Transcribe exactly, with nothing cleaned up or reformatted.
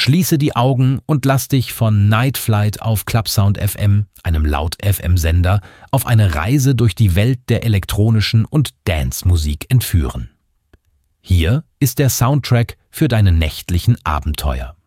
Schließe die Augen und lass dich von Night Flight auf Clubsound F M, einem Laut-F M-Sender, auf eine Reise durch die Welt der elektronischen und Dance-Musik entführen. Hier ist der Soundtrack für deine nächtlichen Abenteuer.